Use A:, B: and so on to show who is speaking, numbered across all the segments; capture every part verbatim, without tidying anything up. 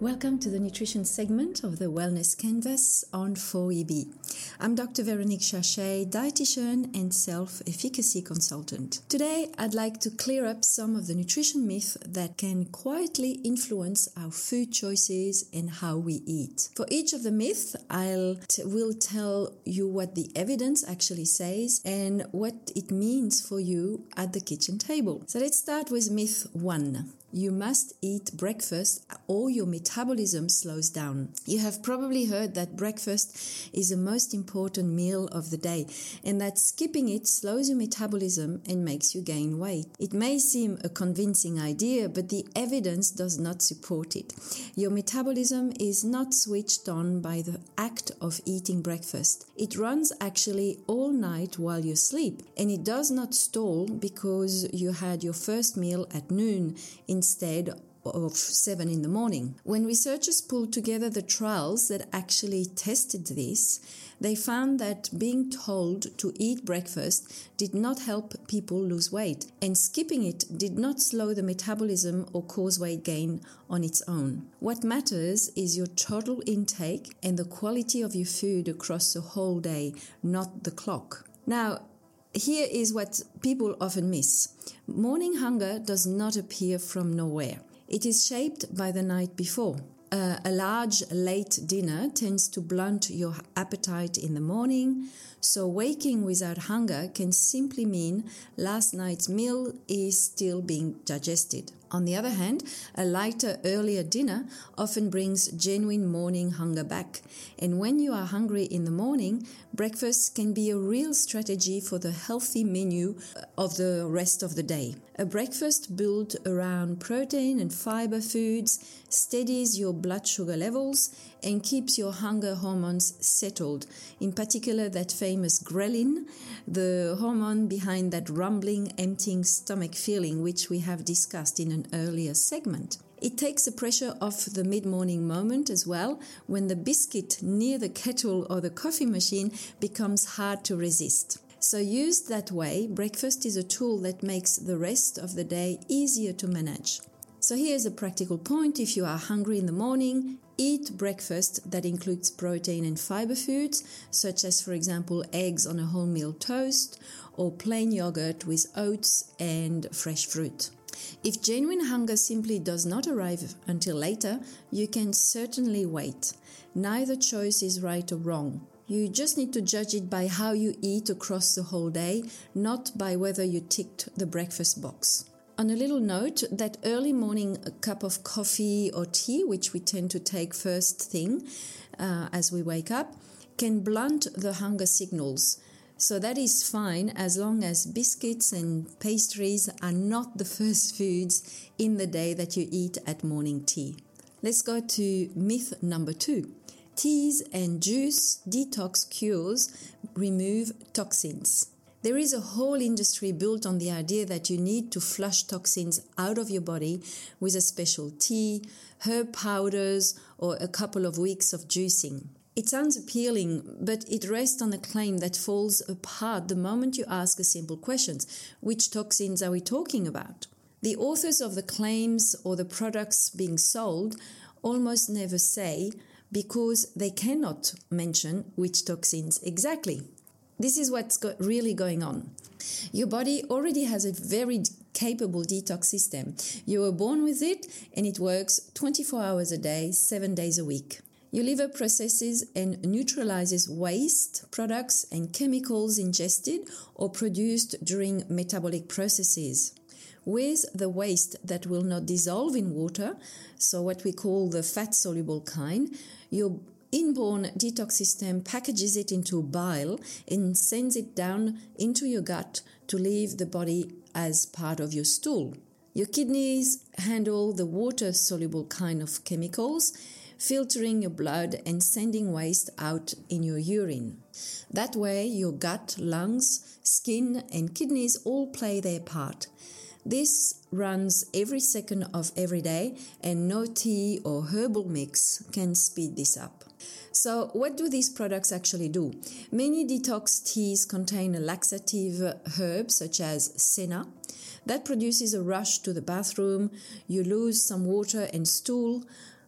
A: Welcome to the nutrition segment of the Wellness Canvas on four E B. I'm Doctor Veronique Chachet, dietitian and self-efficacy consultant. Today, I'd like to clear up some of the nutrition myths that can quietly influence our food choices and how we eat. For each of the myths, I'll t- will tell you what the evidence actually says and what it means for you at the kitchen table. So let's start with myth one. You must eat breakfast or your metabolism slows down. You have probably heard that breakfast is the most important meal of the day and that skipping it slows your metabolism and makes you gain weight. It may seem a convincing idea, but the evidence does not support it. Your metabolism is not switched on by the act of eating breakfast. It runs actually all night while you sleep, and it does not stall because you had your first meal at noon instead of seven in the morning. When researchers pulled together the trials that actually tested this, they found that being told to eat breakfast did not help people lose weight, and skipping it did not slow the metabolism or cause weight gain on its own. What matters is your total intake and the quality of your food across the whole day, not the clock. Now, here is what people often miss. Morning hunger does not appear from nowhere. It is shaped by the night before. Uh, a large late dinner tends to blunt your appetite in the morning, so waking without hunger can simply mean last night's meal is still being digested. On the other hand, a lighter, earlier dinner often brings genuine morning hunger back. And when you are hungry in the morning, breakfast can be a real strategy for the healthy menu of the rest of the day. A breakfast built around protein and fiber foods steadies your blood sugar levels and keeps your hunger hormones settled, in particular that famous ghrelin, the hormone behind that rumbling, emptying stomach feeling which we have discussed in an earlier segment. It takes the pressure off the mid-morning moment as well, when the biscuit near the kettle or the coffee machine becomes hard to resist. So used that way, breakfast is a tool that makes the rest of the day easier to manage. So here's a practical point. If you are hungry in the morning, eat breakfast that includes protein and fiber foods, such as, for example, eggs on a wholemeal toast or plain yogurt with oats and fresh fruit. If genuine hunger simply does not arrive until later, you can certainly wait. Neither choice is right or wrong. You just need to judge it by how you eat across the whole day, not by whether you ticked the breakfast box. On a little note, that early morning cup of coffee or tea, which we tend to take first thing uh, as we wake up, can blunt the hunger signals. So that is fine as long as biscuits and pastries are not the first foods in the day that you eat at morning tea. Let's go to myth number two. Teas and juice detox cures remove toxins. There is a whole industry built on the idea that you need to flush toxins out of your body with a special tea, herb powders, or a couple of weeks of juicing. It sounds appealing, but it rests on a claim that falls apart the moment you ask a simple question. Which toxins are we talking about? The authors of the claims or the products being sold almost never say, because they cannot mention which toxins exactly. This is what's go- really going on. Your body already has a very capable detox system. You were born with it, and it works twenty-four hours a day, seven days a week. Your liver processes and neutralizes waste products and chemicals ingested or produced during metabolic processes. With the waste that will not dissolve in water, so what we call the fat-soluble kind, your inborn detox system packages it into bile and sends it down into your gut to leave the body as part of your stool. Your kidneys handle the water-soluble kind of chemicals, filtering your blood and sending waste out in your urine. That way, your gut, lungs, skin, and kidneys all play their part. This runs every second of every day, and no tea or herbal mix can speed this up. So what do these products actually do? Many detox teas contain a laxative herb such as senna that produces a rush to the bathroom. You lose some water and stool,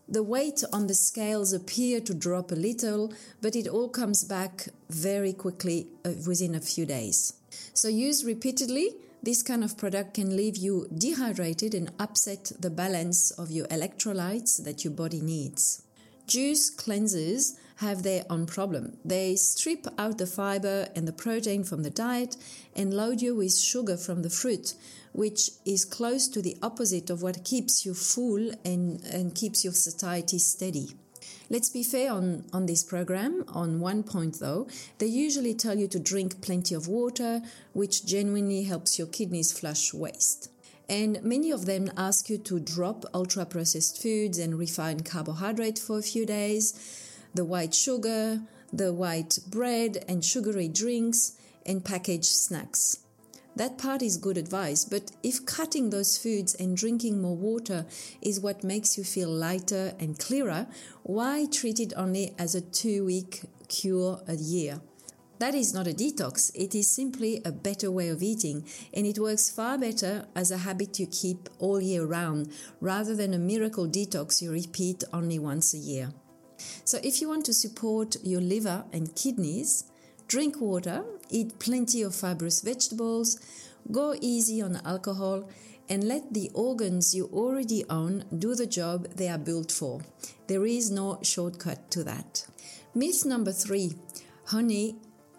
A: The weight on the scales appear to drop a little, but it all comes back very quickly uh, within a few days. So use repeatedly. This kind of product can leave you dehydrated and upset the balance of your electrolytes that your body needs. Juice cleansers have their own problem. They strip out the fiber and the protein from the diet and load you with sugar from the fruit, which is close to the opposite of what keeps you full and, and keeps your satiety steady. Let's be fair on, on this program. On one point though, they usually tell you to drink plenty of water, which genuinely helps your kidneys flush waste. And many of them ask you to drop ultra-processed foods and refined carbohydrate for a few days, the white sugar, the white bread and sugary drinks, and packaged snacks. That part is good advice, but if cutting those foods and drinking more water is what makes you feel lighter and clearer, why treat it only as a two-week cure a year? That is not a detox, it is simply a better way of eating, and it works far better as a habit you keep all year round, rather than a miracle detox you repeat only once a year. So if you want to support your liver and kidneys, drink water, eat plenty of fibrous vegetables, go easy on alcohol, and let the organs you already own do the job they are built for. There is no shortcut to that. Myth number three, honey,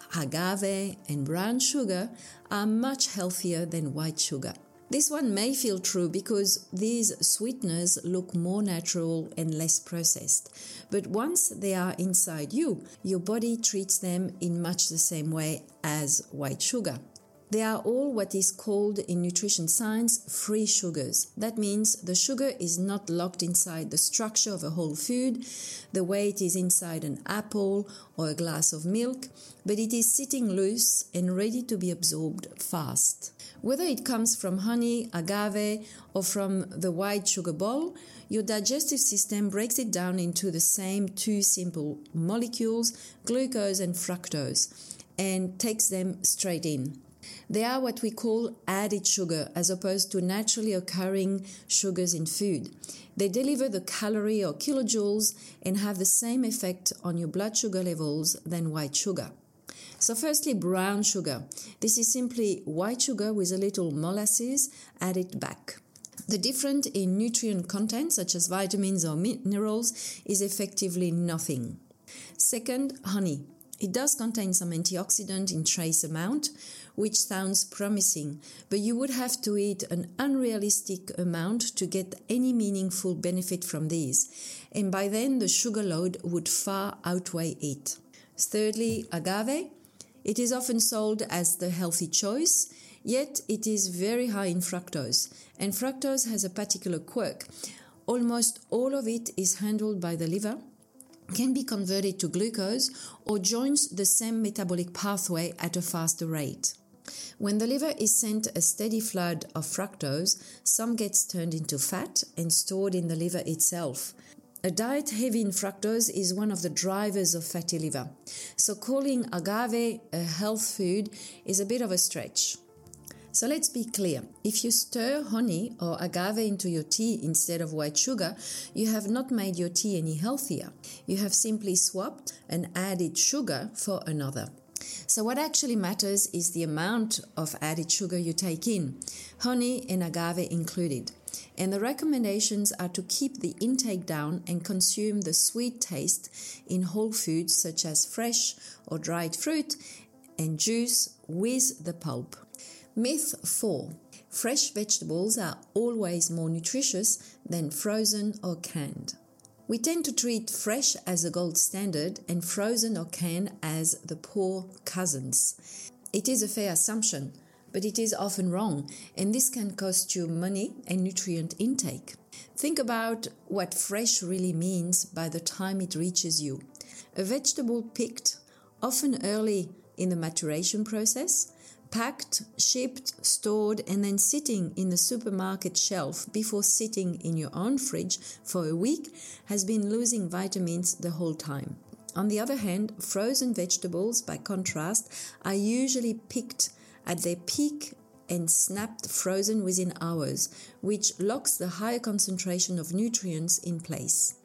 A: agave, and brown sugar are much healthier than white sugar. This one may feel true because these sweeteners look more natural and less processed. But once they are inside you, your body treats them in much the same way as white sugar. They are all what is called in nutrition science free sugars. That means the sugar is not locked inside the structure of a whole food, the way it is inside an apple or a glass of milk, but it is sitting loose and ready to be absorbed fast. Whether it comes from honey, agave, or from the white sugar bowl, your digestive system breaks it down into the same two simple molecules, glucose and fructose, and takes them straight in. They are what we call added sugar as opposed to naturally occurring sugars in food. They deliver the calorie or kilojoules and have the same effect on your blood sugar levels than white sugar. So firstly, brown sugar. This is simply white sugar with a little molasses added back. The difference in nutrient content, such as vitamins or minerals, is effectively nothing. Second, honey. It does contain some antioxidant in trace amount, which sounds promising, but you would have to eat an unrealistic amount to get any meaningful benefit from these, and by then the sugar load would far outweigh it. Thirdly, agave. It is often sold as the healthy choice, yet it is very high in fructose, and fructose has a particular quirk. Almost all of it is handled by the liver, can be converted to glucose, or joins the same metabolic pathway at a faster rate. When the liver is sent a steady flood of fructose, some gets turned into fat and stored in the liver itself. A diet heavy in fructose is one of the drivers of fatty liver, so calling agave a health food is a bit of a stretch. So let's be clear, if you stir honey or agave into your tea instead of white sugar, you have not made your tea any healthier. You have simply swapped an added sugar for another. So what actually matters is the amount of added sugar you take in, honey and agave included. And the recommendations are to keep the intake down and consume the sweet taste in whole foods such as fresh or dried fruit and juice with the pulp. Myth four. Fresh vegetables are always more nutritious than frozen or canned. We tend to treat fresh as a gold standard and frozen or canned as the poor cousins. It is a fair assumption, but it is often wrong, and this can cost you money and nutrient intake. Think about what fresh really means by the time it reaches you. A vegetable picked, often early in the maturation process, packed, shipped, stored, and then sitting in the supermarket shelf before sitting in your own fridge for a week has been losing vitamins the whole time. On the other hand, frozen vegetables, by contrast, are usually picked at their peak and snapped frozen within hours, which locks the higher concentration of nutrients in place.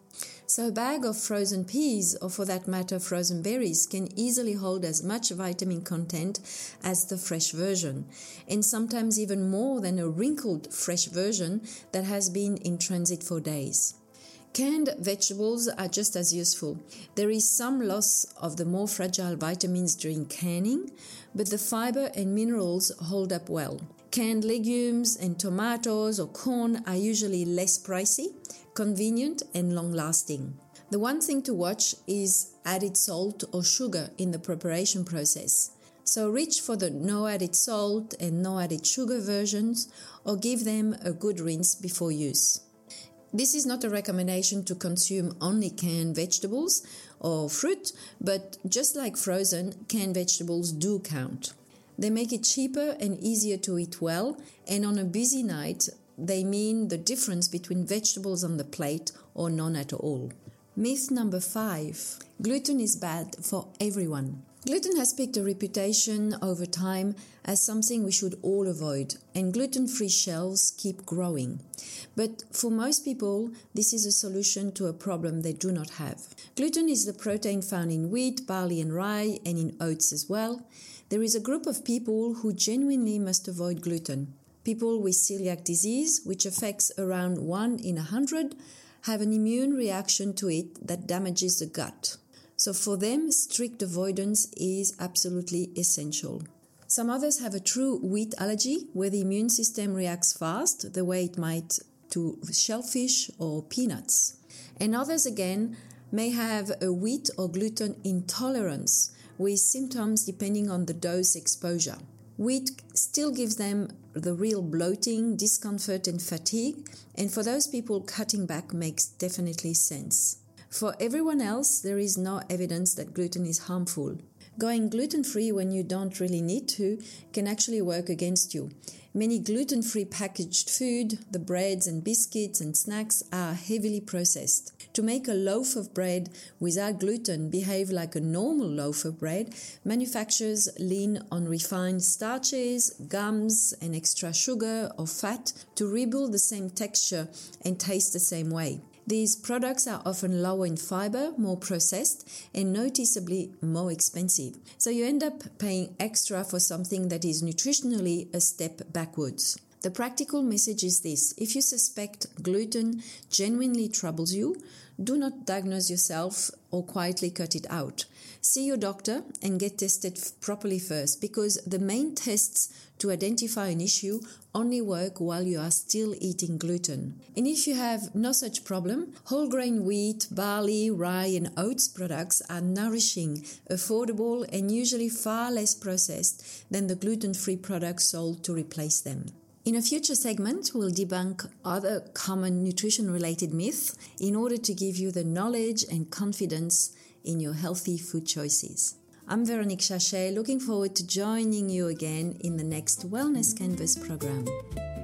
A: So a bag of frozen peas, or for that matter frozen berries, can easily hold as much vitamin content as the fresh version, and sometimes even more than a wrinkled fresh version that has been in transit for days. Canned vegetables are just as useful. There is some loss of the more fragile vitamins during canning, but the fiber and minerals hold up well. Canned legumes and tomatoes or corn are usually less pricey, convenient and long-lasting. The one thing to watch is added salt or sugar in the preparation process. So reach for the no added salt and no added sugar versions, or give them a good rinse before use. This is not a recommendation to consume only canned vegetables or fruit, but just like frozen, canned vegetables do count. They make it cheaper and easier to eat well, and on a busy night, they mean the difference between vegetables on the plate or none at all. Myth number five. Gluten is bad for everyone. Gluten has picked a reputation over time as something we should all avoid, and gluten-free shelves keep growing. But for most people, this is a solution to a problem they do not have. Gluten is the protein found in wheat, barley and rye, and in oats as well. There is a group of people who genuinely must avoid gluten. People with celiac disease, which affects around one in a hundred, have an immune reaction to it that damages the gut. So for them, strict avoidance is absolutely essential. Some others have a true wheat allergy, where the immune system reacts fast, the way it might to shellfish or peanuts. And others again may have a wheat or gluten intolerance, with symptoms depending on the dose exposure. Wheat still gives them the real bloating, discomfort and fatigue, and for those people, cutting back makes definitely sense. For everyone else, there is no evidence that gluten is harmful. Going gluten-free when you don't really need to can actually work against you. Many gluten-free packaged food, the breads and biscuits and snacks, are heavily processed. To make a loaf of bread without gluten behave like a normal loaf of bread, manufacturers lean on refined starches, gums, and extra sugar or fat to rebuild the same texture and taste the same way. These products are often lower in fiber, more processed, and noticeably more expensive. So you end up paying extra for something that is nutritionally a step backwards. The practical message is this: if you suspect gluten genuinely troubles you, do not diagnose yourself or quietly cut it out. See your doctor and get tested properly first, because the main tests to identify an issue only work while you are still eating gluten. And if you have no such problem, whole grain wheat, barley, rye and oats products are nourishing, affordable and usually far less processed than the gluten-free products sold to replace them. In a future segment, we'll debunk other common nutrition-related myths in order to give you the knowledge and confidence in your healthy food choices. I'm Veronique Chachet, looking forward to joining you again in the next Wellness Canvas program.